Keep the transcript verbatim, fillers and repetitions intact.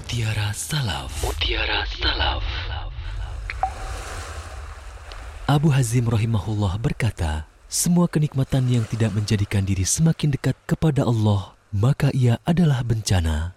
Mutiara Salaf. Mutiara Salaf. Abu Hazim rahimahullah berkata, semua kenikmatan yang tidak menjadikan diri semakin dekat kepada Allah, maka ia adalah bencana.